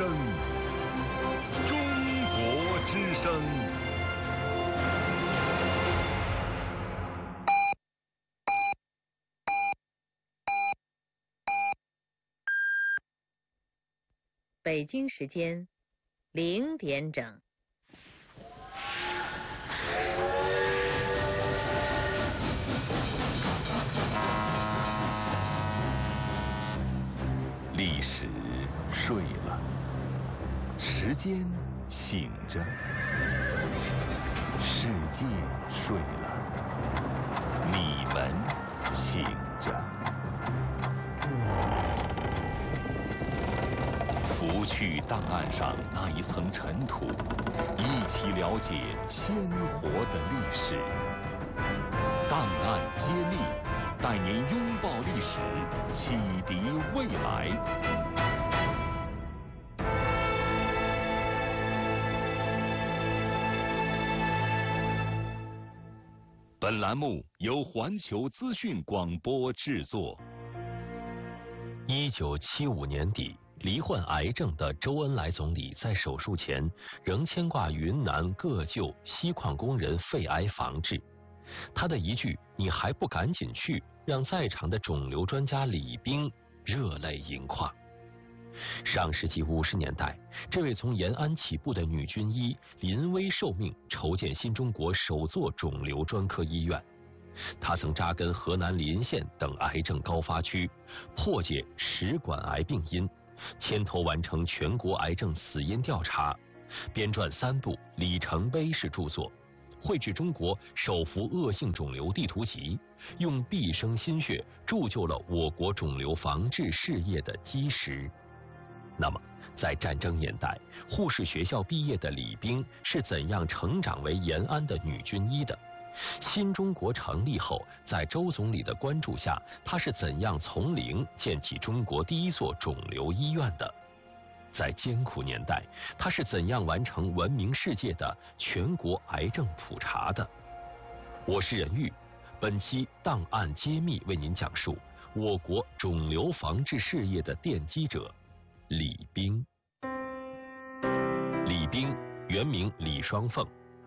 声，中国之声。 北京时间0点整。 历史睡了，时间醒着，世界睡了，你们醒着。拂去档案上那一层尘土，一起了解鲜活的历史。档案揭秘，带您拥抱历史，启迪未来。本栏目由环球资讯广播制作。 1975年底，罹患癌症的周恩来总理在手术前仍牵挂云南各旧锡矿工人肺癌防治。他的一句"你还不赶紧去"，让在场的肿瘤专家李冰热泪盈眶。上世纪50年代，这位从延安起步的女军医临危受命，筹建新中国首座肿瘤专科医院。她曾扎根河南临县等癌症高发区，破解食管癌病因，牵头完成全国癌症死因调查，编撰3部里程碑式著作，绘制中国首幅恶性肿瘤地图集，用毕生心血铸就了我国肿瘤防治事业的基石。那么，在战争年代，护士学校毕业的李冰是怎样成长为延安的女军医的？新中国成立后，在周总理的关注下，她是怎样从零建起中国第一所肿瘤医院的？在艰苦年代，她是怎样完成闻名世界的全国癌症普查的？我是任玉，本期档案揭秘为您讲述我国肿瘤防治事业的奠基者李冰。李冰原名李双凤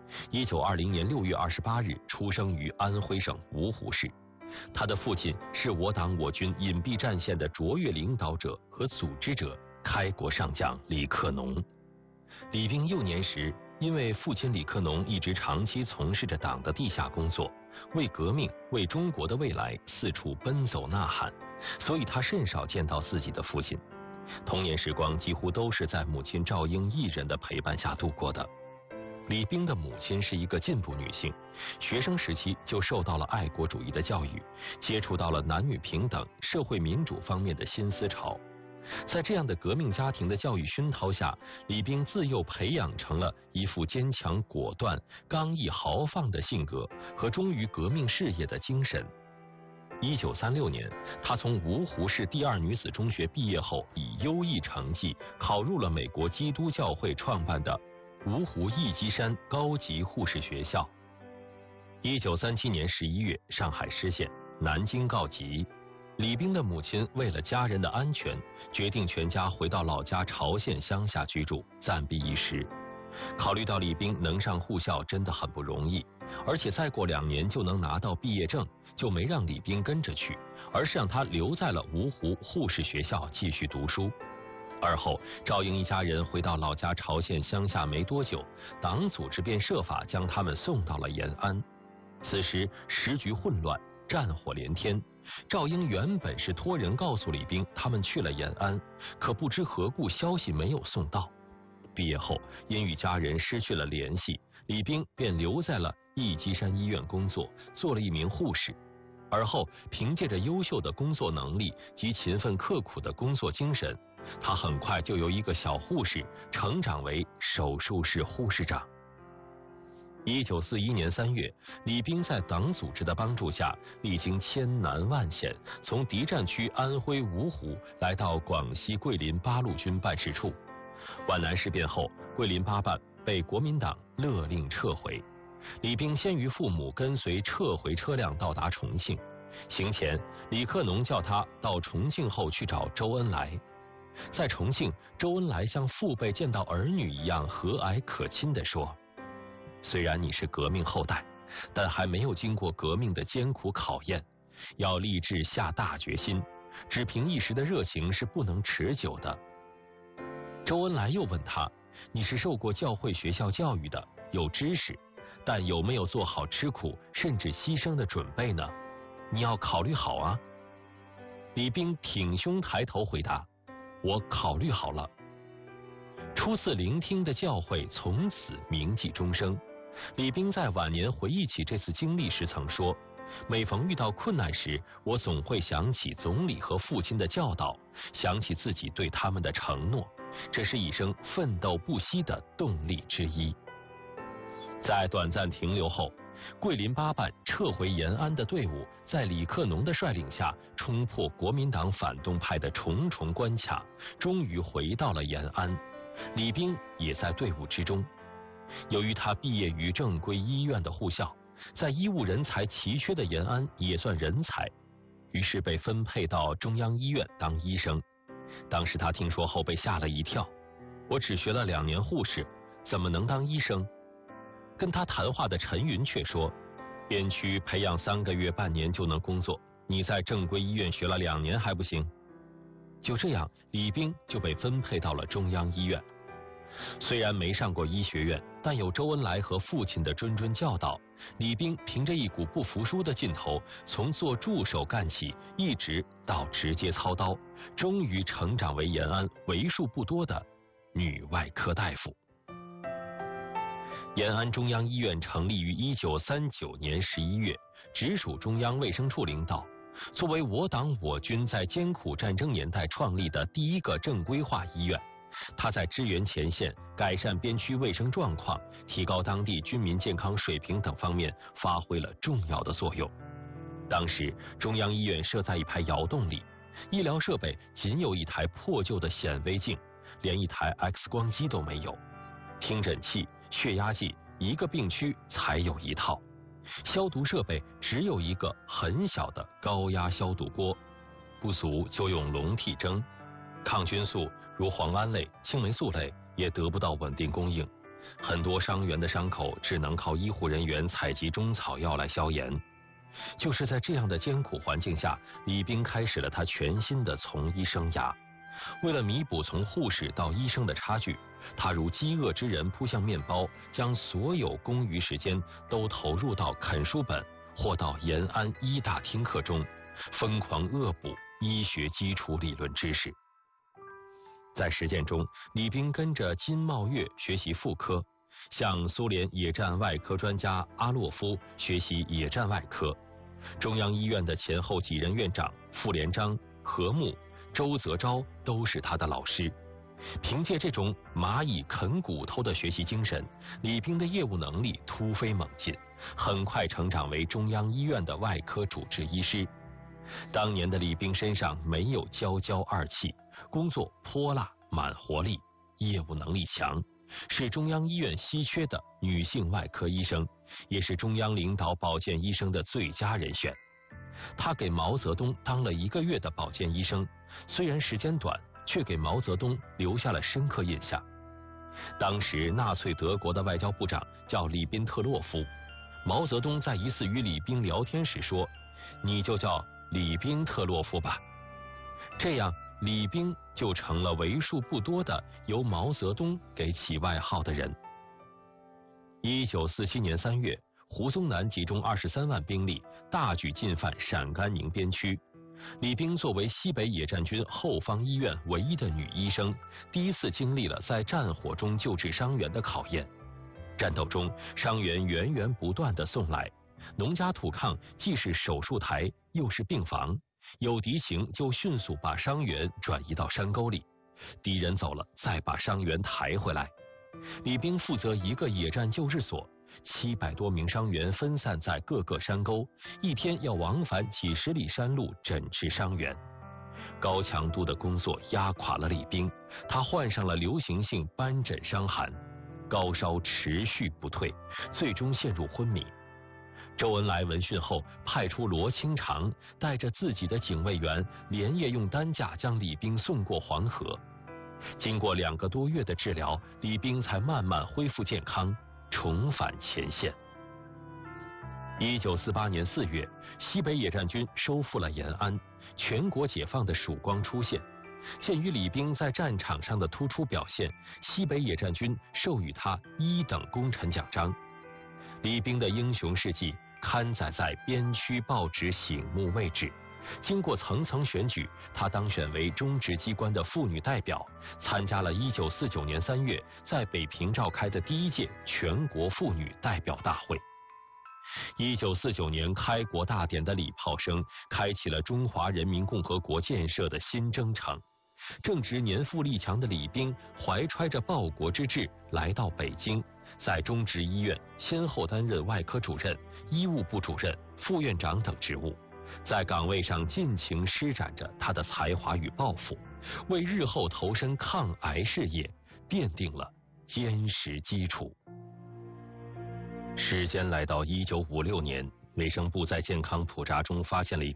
，1920年6月28日出生于安徽省芜湖市。他的父亲是我党我军隐蔽战线的卓越领导者和组织者，开国上将李克农。李冰幼年时，因为父亲李克农一直长期从事着党的地下工作，为革命、为中国的未来四处奔走呐喊，所以他甚少见到自己的父亲。童年时光几乎都是在母亲赵英一人的陪伴下度过的。李冰的母亲是一个进步女性，学生时期就受到了爱国主义的教育，接触到了男女平等、社会民主方面的新思潮。在这样的革命家庭的教育熏陶下，李冰自幼培养成了一副坚强果断、刚毅豪放的性格和忠于革命事业的精神。1936年，她从芜湖市第2女子中学毕业后，以优异成绩考入了美国基督教会创办的芜湖义基山高级护士学校。1937年11月，上海失陷，南京告急。李冰的母亲为了家人的安全，决定全家回到老家潮县乡下居住，暂避一时。考虑到李冰能上护校真的很不容易，而且再过2年就能拿到毕业证，就没让李冰跟着去，而是让他留在了芜湖护士学校继续读书。而后，赵英一家人回到老家潮县乡下没多久，党组织便设法将他们送到了延安。此时时局混乱，战火连天。赵英原本是托人告诉李冰他们去了延安，可不知何故消息没有送到。毕业后，因与家人失去了联系，李冰便留在了义基山医院工作，做了一名护士。而后凭借着优秀的工作能力及勤奋刻苦的工作精神，他很快就由一个小护士成长为手术室护士长。1941年3月，李冰在党组织的帮助下，历经千难万险，从敌占区安徽芜湖来到广西桂林八路军办事处。皖南事变后，桂林八办被国民党勒令撤回。李冰先于父母跟随撤回车辆到达重庆，行前李克农叫他到重庆后去找周恩来。 在重庆，周恩来像父辈见到儿女一样和蔼可亲地说：“虽然你是革命后代，但还没有经过革命的艰苦考验，要立志下大决心，只凭一时的热情是不能持久的。”周恩来又问他：“你是受过教会学校教育的，有知识，但有没有做好吃苦甚至牺牲的准备呢？你要考虑好啊。”李冰挺胸抬头回答：“我考虑好了。”初次聆听的教诲从此铭记终生。李冰在晚年回忆起这次经历时曾说：“每逢遇到困难时，我总会想起总理和父亲的教导，想起自己对他们的承诺，这是一生奋斗不息的动力之一。”在短暂停留后，桂林八办撤回延安的队伍在李克农的率领下冲破国民党反动派的重重关卡，终于回到了延安。李冰也在队伍之中。由于他毕业于正规医院的护校，在医务人才奇缺的延安也算人才，于是被分配到中央医院当医生。当时他听说后被吓了一跳：“我只学了2年护士，怎么能当医生？”跟他谈话的陈云却说：“边区培养3个月半年就能工作，你在正规医院学了2年还不行？”就这样，李冰就被分配到了中央医院。虽然没上过医学院，但有周恩来和父亲的谆谆教导，李冰凭着一股不服输的劲头，从做助手干起，一直到直接操刀，终于成长为延安为数不多的女外科大夫。延安中央医院成立于1939年11月，直属中央卫生处领导。作为我党我军在艰苦战争年代创立的第一个正规化医院，它在支援前线、改善边区卫生状况、提高当地军民健康水平等方面发挥了重要的作用。当时中央医院设在一排窑洞里，医疗设备仅有一台破旧的显微镜，连一台 X 光机都没有，听诊器、血压计一个病区才有1套，消毒设备只有一个很小的高压消毒锅，不足就用笼屉蒸。抗菌素如磺胺类、青霉素类也得不到稳定供应，很多伤员的伤口只能靠医护人员采集中草药来消炎。就是在这样的艰苦环境下，李冰开始了他全新的从医生涯。为了弥补从护士到医生的差距，他如饥饿之人扑向面包，将所有公余时间都投入到啃书本或到延安医大听课中，疯狂恶补医学基础理论知识。在实践中，李冰跟着金茂月学习妇科，向苏联野战外科专家阿洛夫学习野战外科。中央医院的前后几任院长傅连璋、何牧、周泽钊都是他的老师。凭借这种蚂蚁啃骨头的学习精神，李冰的业务能力突飞猛进，很快成长为中央医院的外科主治医师。当年的李冰身上没有娇娇二气，工作泼辣满活力，业务能力强，是中央医院稀缺的女性外科医生，也是中央领导保健医生的最佳人选。他给毛泽东当了1个月的保健医生，虽然时间短，却给毛泽东留下了深刻印象。当时纳粹德国的外交部长叫里宾特洛夫，毛泽东在一次与李冰聊天时说：“你就叫李宾特洛夫吧。”这样李冰就成了为数不多的由毛泽东给起外号的人。1947年3月，胡宗南集中23万兵力，大举进犯陕甘宁边区。李冰作为西北野战军后方医院唯一的女医生，第一次经历了在战火中救治伤员的考验。战斗中，伤员源源不断地送来，农家土炕既是手术台，又是病房，有敌情就迅速把伤员转移到山沟里，敌人走了再把伤员抬回来。李冰负责一个野战救治所，700多名伤员分散在各个山沟，一天要往返几10里山路诊治伤员。高强度的工作压垮了李冰，他患上了流行性斑疹伤寒，高烧持续不退，最终陷入昏迷。 周恩来闻讯后，派出罗清长带着自己的警卫员，连夜用担架将李冰送过黄河。经过2个多月的治疗，李冰才慢慢恢复健康，重返前线。1948年4月，西北野战军收复了延安，全国解放的曙光出现。鉴于李冰在战场上的突出表现，西北野战军授予他1等功臣奖章。李冰的英雄事迹刊载在边区报纸醒目未止。经过层层选举，他当选为中直机关的妇女代表，参加了1949年3月在北平召开的第1届全国妇女代表大会。1949年开国大典的礼炮声，开启了中华人民共和国建设的新征程。正值年富力强的李冰，怀揣着报国之志来到北京，在中直医院先后担任外科主任、医务部主任、副院长等职务，在岗位上尽情施展着他的才华与抱负，为日后投身抗癌事业奠定了坚实基础。时间来到1956年，卫生部在健康普查中发现了一